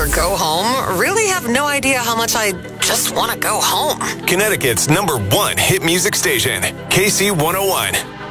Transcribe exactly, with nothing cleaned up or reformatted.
or go home really have no idea how much I just want to go home. Connecticut's number one hit music station, K C one oh one.